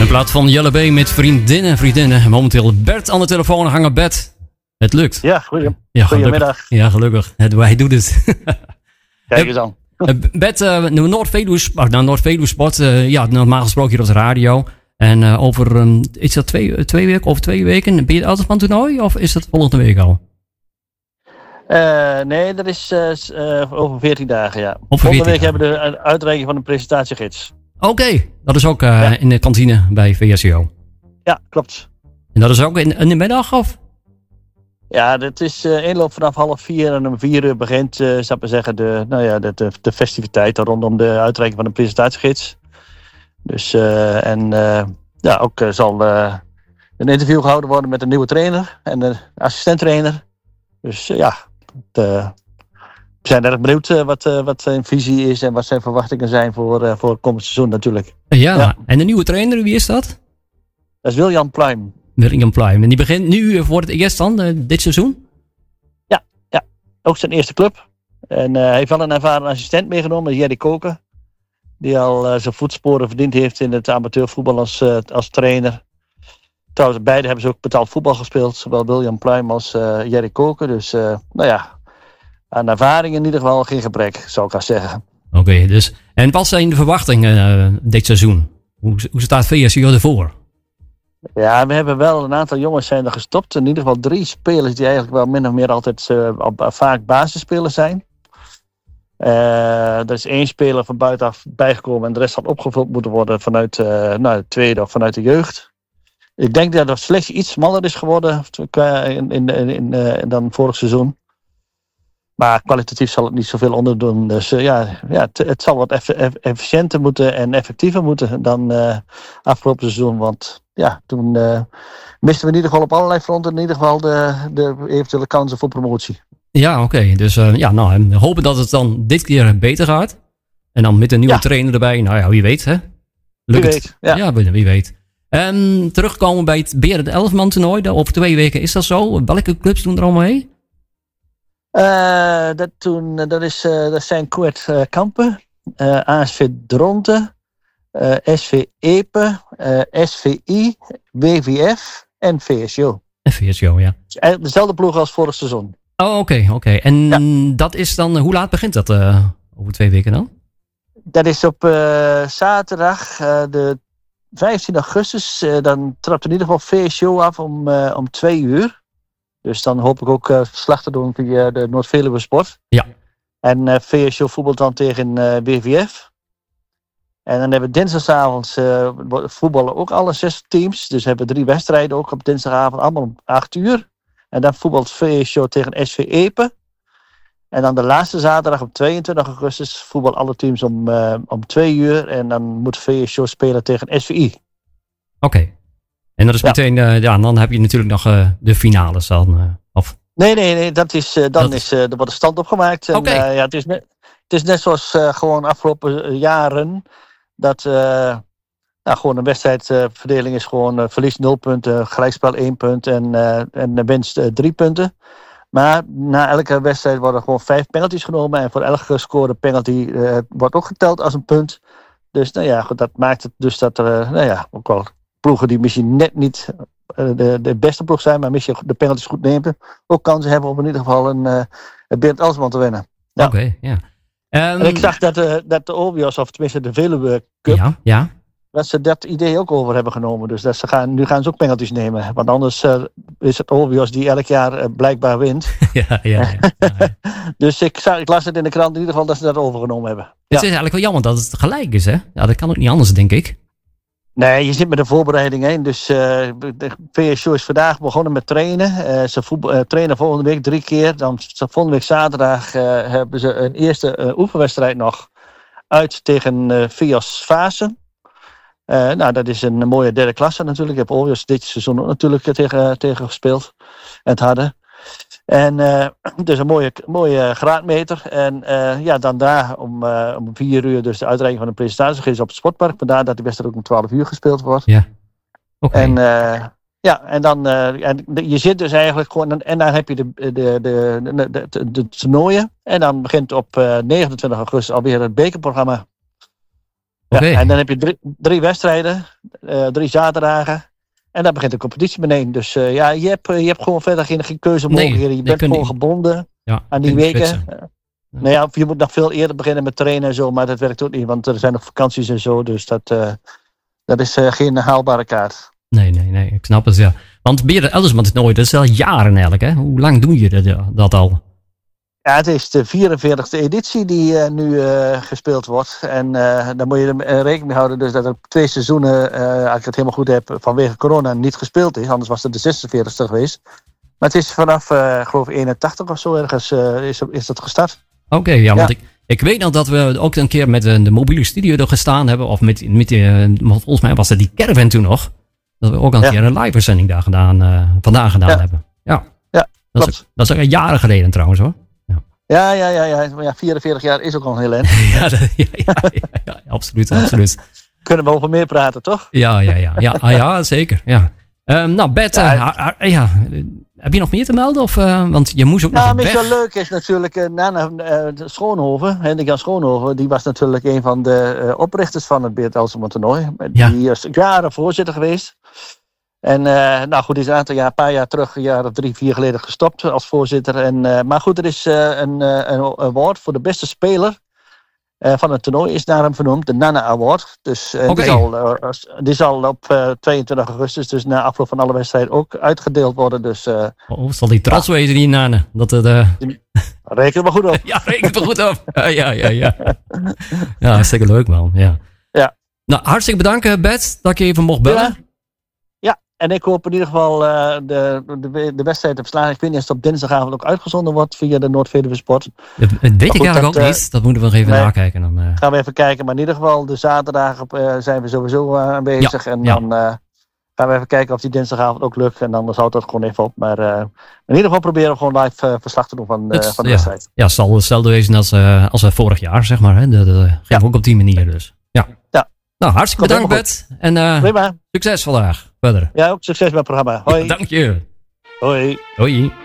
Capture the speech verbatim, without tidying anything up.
In plaats van Jelle B met vriendinnen, vriendinnen. Momenteel Bert aan de telefoon hangen. Bert, het lukt. Ja, goeie, ja goedemiddag. Ja, gelukkig. Het, hij doet het. Kijk eens aan. Bert, uh, Noord-Veluwe Sport, nou, Noord-Veluwe Sport, uh, ja, normaal gesproken hier op de radio. En uh, over, um, is dat twee, twee weken, over twee weken, ben je het van toernooi of is dat volgende week al? Uh, nee, dat is uh, uh, over veertien dagen, ja. Over volgende week dagen. hebben we de uitreiking van de presentatiegids. Oké, okay. Dat is ook uh, ja. in de kantine bij V S C O. Ja, klopt. En dat is ook in, in de middag of? Ja, dat is uh, inloop vanaf half vier en om vier uur begint, uh, zou ik maar zeggen, de, nou ja, de, de, de festiviteiten rondom de uitreiking van de presentatiegids. Dus, uh, en uh, ja, ook uh, zal uh, een interview gehouden worden met een nieuwe trainer en de assistent-trainer. Dus uh, ja, het, uh, we zijn erg benieuwd uh, wat, uh, wat zijn visie is en wat zijn verwachtingen zijn voor, uh, voor het komend seizoen natuurlijk. Ja, ja, en de nieuwe trainer, wie is dat? Dat is William Pluim. William Pluim. En die begint nu voor het eerst dan, uh, dit seizoen? Ja, ja, ook zijn eerste club. En uh, hij heeft wel een ervaren assistent meegenomen, Jerry Koken. Die al uh, zijn voetsporen verdiend heeft in het amateurvoetbal als, uh, als trainer. Trouwens, beide hebben ze ook betaald voetbal gespeeld. Zowel William Pluim als uh, Jerry Koken. Dus, uh, nou ja, aan ervaring in ieder geval geen gebrek, zou ik wel zeggen. Oké, okay, dus. En wat zijn de verwachtingen uh, dit seizoen? Hoe, hoe staat V S C O ervoor? Ja, we hebben wel een aantal jongens zijn er gestopt. In ieder geval drie spelers die eigenlijk wel min of meer altijd uh, vaak basisspelers zijn. Uh, er is één speler van buitenaf bijgekomen en de rest had opgevuld moeten worden vanuit uh, nou, de tweede of vanuit de jeugd. Ik denk dat de selectie iets smaller is geworden in, in, in, in, uh, dan vorig seizoen. Maar kwalitatief zal het niet zoveel onderdoen. Dus uh, ja, ja het, het zal wat eff- eff- efficiënter moeten en effectiever moeten dan uh, afgelopen seizoen. Want ja, toen uh, misten we in ieder geval op allerlei fronten in ieder geval de, de eventuele kansen voor promotie. Ja, oké. Okay. Dus uh, ja, nou, we hopen dat het dan dit keer beter gaat. En dan met een nieuwe ja. trainer erbij. Nou ja, wie weet, hè? Lukt wie weet, het? ja. Ja, wie weet. En terugkomen bij het Beren elf-man toernooi. Over twee weken is dat zo. Welke clubs doen er allemaal mee? Uh, dat, toen, dat, is, uh, dat zijn Koert uh, Kampen, uh, A S V Dronten, uh, S V Epe, uh, S V I, W V F en V S C O. En V S C O, ja. Dezelfde ploeg als vorig seizoen. Oh, oké, okay, oké. Okay. En ja. dat is dan, hoe laat begint dat uh, over twee weken dan? Dat is op uh, zaterdag, uh, de vijftien augustus. Uh, dan trapt in ieder geval V S C O af om, uh, om twee uur. Dus dan hoop ik ook uh, verslag te doen via de Noord-Veluwe Sport. Ja. En uh, V S C O voetbalt dan tegen uh, W V F. En dan hebben we dinsdagavond uh, voetballen ook alle zes teams. Dus hebben we drie wedstrijden ook op dinsdagavond, allemaal om acht uur. En dan voetbalt V S C O tegen S V Epe. En dan de laatste zaterdag op tweeëntwintig augustus voetballen alle teams om, uh, om twee uur. En dan moet V S C O spelen tegen S V I. Oké. Okay. En dat is ja. meteen, uh, ja, dan heb je natuurlijk nog uh, de finales dan. Uh, of... Nee, nee, nee, dat is, uh, dan dat... is, uh, er wordt een stand opgemaakt. Oké. Okay. Uh, ja, het, is net, het is net zoals uh, gewoon afgelopen jaren. Dat uh, nou, gewoon een wedstrijdverdeling is gewoon uh, verlies nul punten, gelijkspel één punt en, uh, en winst uh, drie punten. Maar na elke wedstrijd worden gewoon vijf penalties genomen. En voor elke gescoorde penalty uh, wordt ook geteld als een punt. Dus nou ja, goed, dat maakt het dus dat er, uh, nou ja, ook wel ploegen die misschien net niet uh, de, de beste ploeg zijn, maar misschien de penalties goed nemen, ook kansen hebben om in ieder geval een, uh, een Berend Elsman te winnen. Ja. Oké, okay, ja. Um, en ik zag dat, uh, dat de O B I O S, of tenminste de Veluwe Cup, ja, ja. dat ze dat idee ook over hebben genomen. Dus dat ze gaan, nu gaan ze ook penalties nemen. Want anders uh, is het O B I O S die elk jaar uh, blijkbaar wint. ja, ja, ja, ja. Dus ik, zag, ik las het in de krant in ieder geval dat ze dat overgenomen hebben. Het ja. is eigenlijk wel jammer dat het gelijk is, hè? Ja, dat kan ook niet anders, denk ik. Nee, je zit met de voorbereiding heen. Dus uh, de V S C O is vandaag begonnen met trainen. Uh, ze voetbal, uh, trainen volgende week drie keer. Dan volgende week zaterdag uh, hebben ze een eerste uh, oefenwedstrijd nog uit tegen uh, Vios Vaassen. Uh, nou, dat is een mooie derde klasse natuurlijk. Ik heb O B I O S dit seizoen ook natuurlijk tegen, tegen gespeeld. En het hadden. En uh, dus een mooie, mooie graadmeter. En uh, ja, dan daar om, uh, om vier uur dus de uitreiking van de presentatie op het sportpark. Vandaar dat die wedstrijd ook om twaalf uur gespeeld wordt. Ja. Oké. En uh, ja, en dan uh, en je zit dus eigenlijk gewoon, en dan heb je de, de, de, de, de, de, de toernooien. En dan begint op uh, negenentwintig augustus alweer het bekerprogramma. Okay. Ja, en dan heb je drie, drie wedstrijden. uh, drie zaterdagen. En dan begint de competitie beneden. Dus uh, ja, je hebt, je hebt gewoon verder geen, geen keuzemogelijkheden. Nee, je bent gewoon gebonden ja, aan die weken. Uh, ja. Nou ja, je moet nog veel eerder beginnen met trainen en zo. Maar dat werkt ook niet, want er zijn nog vakanties en zo. Dus dat, uh, dat is uh, geen haalbare kaart. Nee, nee, nee. Ik snap het, ja. Want Beer Eldersman toernooi, dat is al jaren eigenlijk, hè? Hoe lang doen jullie dat, dat al? Ja, het is de vierenveertigste editie die uh, nu uh, gespeeld wordt. En uh, daar moet je er rekening mee houden dus dat er twee seizoenen, uh, als ik het helemaal goed heb, vanwege corona niet gespeeld is. Anders was het de zesenveertigste geweest. Maar het is vanaf, uh, geloof ik, eenentachtig of zo ergens uh, is, is dat gestart. Oké, okay, ja, want ja. ik, ik weet nog dat we ook een keer met de, de mobiele studio er gestaan hebben. Of met, met uh, volgens mij was het die caravan toen nog. Dat we ook al een ja. keer een live uitzending daar gedaan, uh, vandaag gedaan ja. hebben. Ja, ja dat, is, dat is ook jaren geleden trouwens hoor. Ja, ja, ja, ja, ja. vierenveertig jaar is ook al een heel eind. ja, ja, ja, ja, ja, absoluut, absoluut. Kunnen we over meer praten, toch? Ja, ja, ja, ja, ah, ja zeker. Ja. Um, nou, Bert, ja, uh, ha, ha, ja. heb je nog meer te melden? Of, uh, want je moest ook nou, nog weg. Nou, wel leuk is natuurlijk uh, Nana uh, Schoonhoven, Hendrik-Jan Schoonhoven, die was natuurlijk een van de uh, oprichters van het Beert Eldersman toernooi. Ja. Die is jaren voorzitter geweest. En uh, nou goed, die is een aantal jaar, een paar jaar terug, een jaar of drie, vier geleden gestopt als voorzitter. En, uh, maar goed, er is uh, een, uh, een award voor de beste speler uh, van het toernooi is naar hem vernoemd, de Nana Award. Dus uh, okay. die, zal, uh, die zal op uh, tweeëntwintig augustus, dus na afloop van alle wedstrijden, ook uitgedeeld worden. Dus, uh, oh, zal die trots ja. wezen, die Nana? Dat het, uh... Reken er maar goed op. ja, reken er goed op. Uh, ja, ja, ja. ja, hartstikke leuk man. Ja. Ja. Nou, hartstikke bedankt Bert, dat ik je even mocht bellen. Ja. En ik hoop in ieder geval uh, de, de, de wedstrijd te verslagen. Ik weet niet of het op dinsdagavond ook uitgezonden wordt via de Noord-Veluwe Sport. Dat weet ik eigenlijk ook uh, niet. Dat moeten we nog even nee, nakijken. Dan, uh... gaan we even kijken. Maar in ieder geval de zaterdag uh, zijn we sowieso uh, aanwezig. Ja, en ja. dan uh, gaan we even kijken of die dinsdagavond ook lukt. En dan houdt dat gewoon even op. Maar uh, in ieder geval proberen we gewoon live uh, verslag te doen van, uh, het, van de ja. wedstrijd. Ja, het zal hetzelfde wezen als, uh, als uh, vorig jaar, zeg maar. Hè. Dat uh, gaan ja. we ook op die manier dus. Ja. ja. Nou, hartstikke bedankt Bert. En uh, succes vandaag. Verder. Ja, ook succes met het programma. Hoi. Ja, dank je. Hoi. Hoi.